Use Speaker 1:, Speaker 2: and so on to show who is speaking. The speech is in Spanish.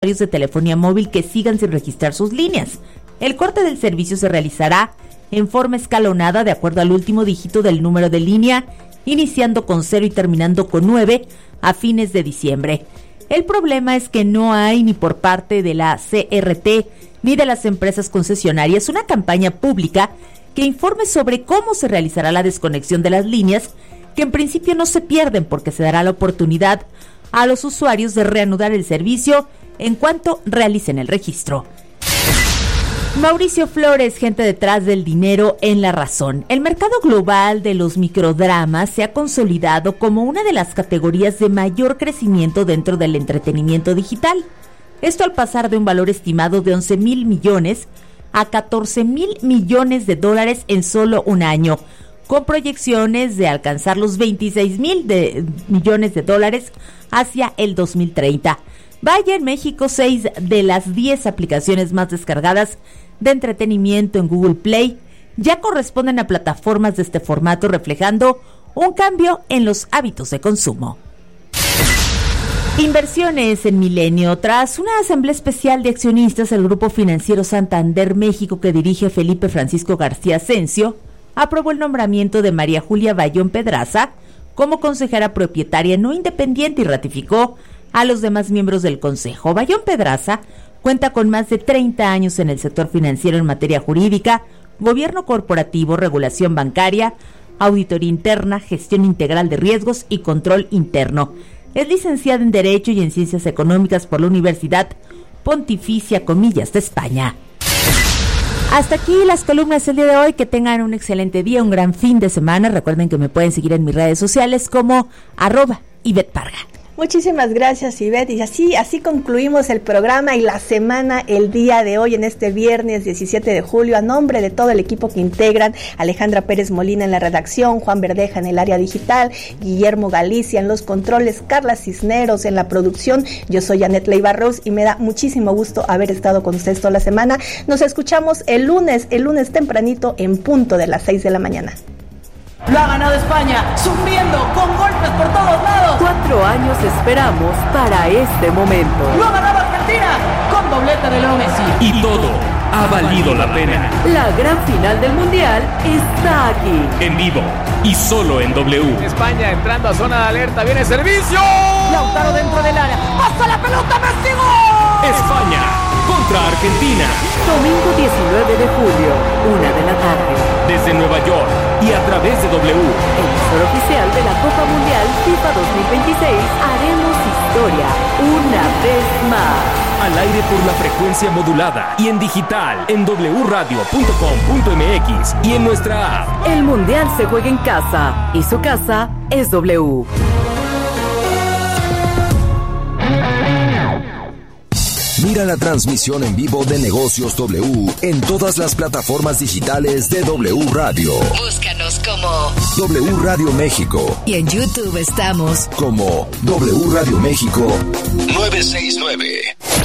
Speaker 1: usuarios de telefonía móvil que sigan sin registrar sus líneas. El corte del servicio se realizará en forma escalonada de acuerdo al último dígito del número de línea, iniciando con 0 y terminando con 9 a fines de diciembre. El problema es que no hay ni por parte de la CRT ni de las empresas concesionarias una campaña pública que informe sobre cómo se realizará la desconexión de las líneas, que en principio no se pierden porque se dará la oportunidad a los usuarios de reanudar el servicio en cuanto realicen el registro. Mauricio Flores, gente detrás del dinero en La Razón. El mercado global de los microdramas se ha consolidado como una de las categorías de mayor crecimiento dentro del entretenimiento digital. Esto al pasar de un valor estimado de 11,000 millones a 14,000 millones de dólares en solo un año, con proyecciones de alcanzar los 26,000 millones de dólares hacia el 2030. Vaya, en México, 6 de las 10 aplicaciones más descargadas de entretenimiento en Google Play ya corresponden a plataformas de este formato, reflejando un cambio en los hábitos de consumo. Inversiones en Milenio. Tras una asamblea especial de accionistas, el Grupo Financiero Santander México, que dirige Felipe Francisco García Asensio, aprobó el nombramiento de María Julia Bayón Pedraza como consejera propietaria no independiente y ratificó a los demás miembros del consejo. Bayón Pedraza cuenta con más de 30 años en el sector financiero en materia jurídica, gobierno corporativo, regulación bancaria, auditoría interna, gestión integral de riesgos y control interno. Es licenciada en Derecho y en Ciencias Económicas por la Universidad Pontificia Comillas de España. Hasta aquí las columnas del día de hoy. Que tengan un excelente día, un gran fin de semana. Recuerden que me pueden seguir en mis redes sociales como @IvetteParga.
Speaker 2: Muchísimas gracias, Ivette, y así concluimos el programa y la semana el día de hoy, en este viernes 17 de julio, a nombre de todo el equipo que integran: Alejandra Pérez Molina en la redacción, Juan Verdeja en el área digital, Guillermo Galicia en los controles, Carla Cisneros en la producción. Yo soy Janet Leiva Rose y me da muchísimo gusto haber estado con ustedes toda la semana. Nos escuchamos el lunes tempranito en punto de las 6 de la mañana.
Speaker 3: Lo ha ganado España, sufriendo, con golpes por todos lados.
Speaker 4: 4 años esperamos para este momento.
Speaker 3: Lo ha ganado Argentina, con doblete de Leo Messi.
Speaker 5: Y todo ha valido la pena.
Speaker 4: La gran final del Mundial está aquí.
Speaker 5: En vivo y solo en W.
Speaker 6: España entrando a zona de alerta, viene servicio.
Speaker 3: Lautaro dentro del área, pasa la pelota, Messi, ¡gol!
Speaker 5: España contra Argentina.
Speaker 4: Domingo 19 de julio, 1 de la tarde.
Speaker 5: Desde Nueva York y a través de W.
Speaker 4: Emisor oficial de la Copa Mundial FIFA 2026, haremos historia una vez más.
Speaker 5: Al aire por la frecuencia modulada y en digital en wradio.com.mx y en nuestra app.
Speaker 4: El Mundial se juega en casa y su casa es W.
Speaker 7: Mira la transmisión en vivo de Negocios W en todas las plataformas digitales de W Radio.
Speaker 8: Búscanos como
Speaker 7: W Radio México.
Speaker 8: Y en YouTube estamos
Speaker 7: como W Radio México 969.